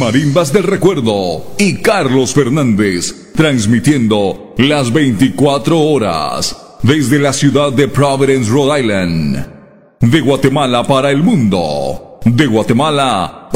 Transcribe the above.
Marimbas del Recuerdo y Carlos Fernández, transmitiendo las 24 horas desde la ciudad de Providence, Rhode Island. De Guatemala para el mundo, de Guatemala